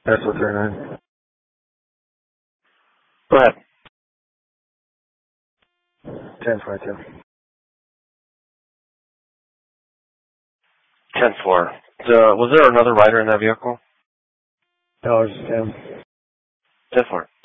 That's what they're in. Go ahead. 10-22. 10-4. Was there another rider in that vehicle? No, it's just him. 10-4.